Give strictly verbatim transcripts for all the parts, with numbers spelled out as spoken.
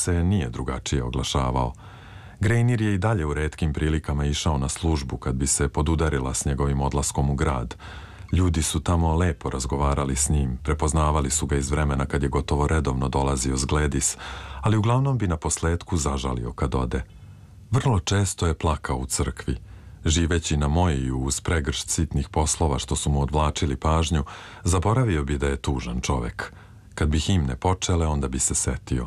se nije drugačije oglašavao. Grejnir je i dalje u retkim prilikama išao na službu kad bi se podudarila s njegovim odlaskom u grad. Ljudi su tamo lepo razgovarali s njim, prepoznavali su ga iz vremena kad je gotovo redovno dolazio s Gledis, ali uglavnom bi na posledku zažalio kad ode. Vrlo često je plakao u crkvi. Živeći na Mojiju uz pregršt sitnih poslova što su mu odvlačili pažnju, zaboravio bi da je tužan čovek. Kad bi himne počele, onda bi se setio.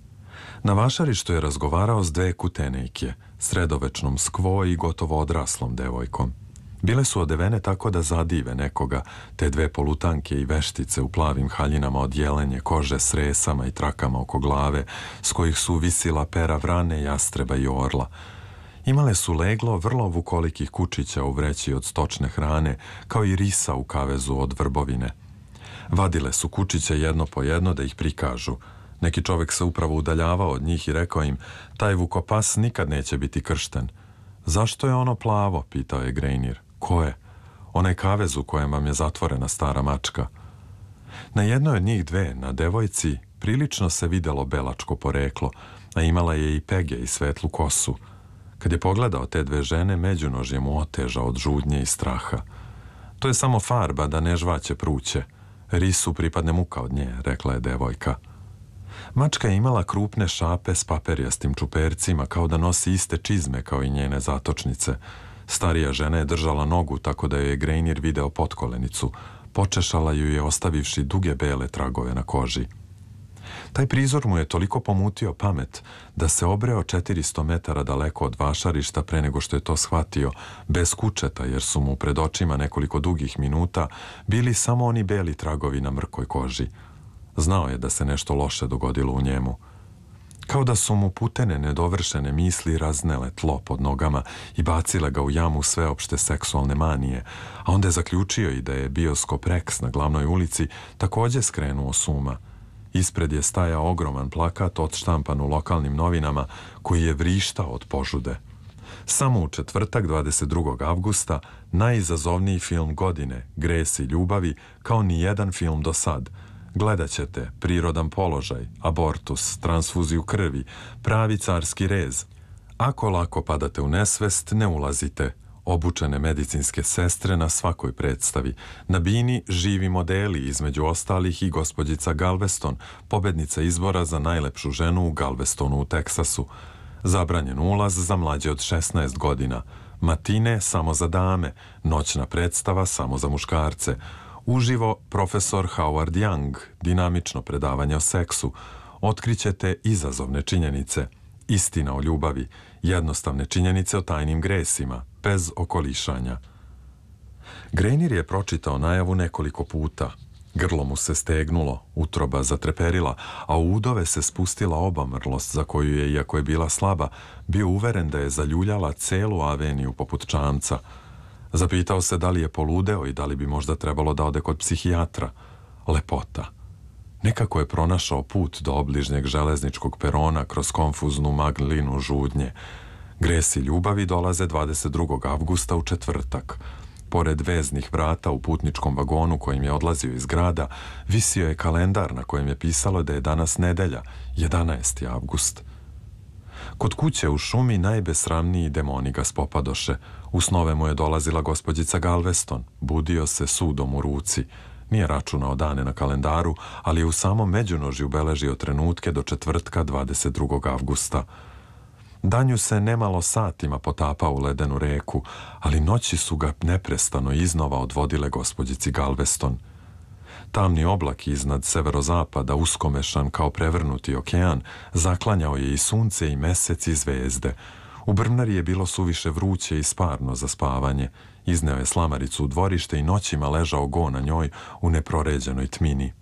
Na vašarištu je razgovarao s dve kutenejke, sredovečnom skvo i gotovo odraslom devojkom. Bile su odevene tako da zadive nekoga, te dve polutanke i veštice u plavim haljinama od jelenje kože s resama i trakama oko glave, s kojih su visila pera vrane, jastreba i orla. Imale su leglo vrlo vukolikih kučića u vreći od stočne hrane, kao i risa u kavezu od vrbovine. Vadile su kučiće jedno po jedno da ih prikažu. Neki čovek se upravo udaljavao od njih i rekao im, taj vukopas nikad neće biti kršten. Zašto je ono plavo, pitao je Grejnir. Ko je? Onaj kavez u kojem vam je zatvorena stara mačka. Na jednoj od njih dve, na devojci, prilično se videlo belačko poreklo, a imala je i pege i svetlu kosu. Kad je pogledao te dve žene, međunož je mu otežao od žudnje i straha. To je samo farba da ne žvaće pruće. Risu pripadne muka od nje, rekla je devojka. Mačka je imala krupne šape s paperijastim čupercima, kao da nosi iste čizme kao i njene zatočnice. Starija žena je držala nogu tako da joj je Grejnir video potkolenicu. Počešala ju je ostavivši duge bele tragove na koži. Taj prizor mu je toliko pomutio pamet da se obreo četiristo metara daleko od vašarišta pre nego što je to shvatio, bez kučeta, jer su mu pred očima nekoliko dugih minuta bili samo oni beli tragovi na mrkoj koži. Znao je da se nešto loše dogodilo u njemu. Kao da su mu putene nedovršene misli raznele tlo pod nogama i bacile ga u jamu sveopšte seksualne manije, a onda je zaključio i da je bioskop Rex na glavnoj ulici takođe skrenuo s uma. Ispred je stajao ogroman plakat odštampan u lokalnim novinama koji je vrištao od požude. Samo u četvrtak, dvadeset drugog avgusta, najizazovniji film godine, Gres i ljubavi, kao ni jedan film do sad. Gledat ćete prirodan položaj, abortus, transfuziju krvi, pravi carski rez. Ako lako padate u nesvest, ne ulazite. Obučene medicinske sestre na svakoj predstavi. Na bini živi modeli, između ostalih i gospođica Galveston, pobednica izbora za najlepšu ženu u Galvestonu u Teksasu. Zabranjen ulaz za mlađe od šesnaest godina. Matine samo za dame, noćna predstava samo za muškarce. Uživo profesor Howard Young, dinamično predavanje o seksu. Otkrićete izazovne činjenice, istina o ljubavi, jednostavne činjenice o tajnim gresima, bez okolišanja. Grejnir je pročitao najavu nekoliko puta. Grlo mu se stegnulo, utroba zatreperila, a u udove se spustila obamrlost za koju je, iako je bila slaba, bio uveren da je zaljuljala celu aveniju poput čamca. Zapitao se da li je poludeo i da li bi možda trebalo da ode kod psihijatra. Lepota. Nekako je pronašao put do obližnjeg železničkog perona kroz konfuznu maglinu žudnje. Gresi ljubavi dolaze dvadeset drugog avgusta u četvrtak. Pored veznih vrata u putničkom vagonu kojim je odlazio iz grada, visio je kalendar na kojem je pisalo da je danas nedelja, jedanaesti avgust. Kod kuće u šumi najbesramniji demoni ga spopadoše. U snove mu je dolazila gospođica Galveston. Budio se sudom u ruci. Nije računao dane na kalendaru, ali je u samom međunožju beležio trenutke do četvrtka dvadeset drugog avgusta. Danju se nemalo satima potapao u ledenu reku, ali noći su ga neprestano iznova odvodile gospođici Galveston. Tamni oblak iznad severozapada, uskomešan kao prevrnuti okean, zaklanjao je i sunce i mesec i zvezde. U brvnari je bilo suviše vruće i sparno za spavanje. Izneo je slamaricu u dvorište i noćima ležao go na njoj u neproređenoj tmini.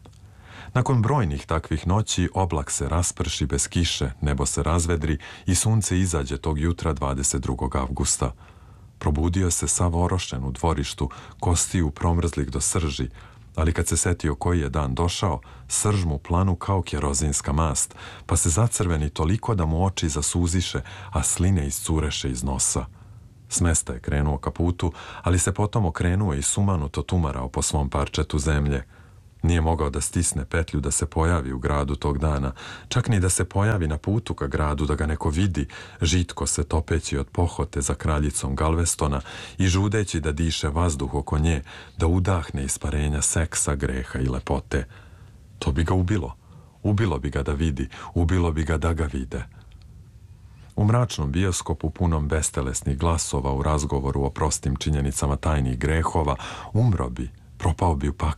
Nakon brojnih takvih noći oblak se rasprši bez kiše, nebo se razvedri i sunce izađe tog jutra dvadeset drugog avgusta. Probudio se sav orošen u dvorištu, kostiju promrzlih do srži, ali kad se setio koji je dan došao, srž mu planu kao kerozinska mast, pa se zacrveni toliko da mu oči zasuziše, a sline iscureše iz nosa. S mesta je krenuo ka putu, ali se potom okrenuo i sumanuto tumarao po svom parčetu zemlje. Nije mogao da stisne petlju da se pojavi u gradu tog dana, čak ni da se pojavi na putu ka gradu, da ga neko vidi, žitko se topeći od pohote za kraljicom Galvestona i žudeći da diše vazduh oko nje, da udahne isparenja seksa, greha i lepote. To bi ga ubilo. Ubilo bi ga da vidi, ubilo bi ga da ga vide. U mračnom bioskopu punom bestelesnih glasova u razgovoru o prostim činjenicama tajnih grehova umro bi, propao bi u pakao.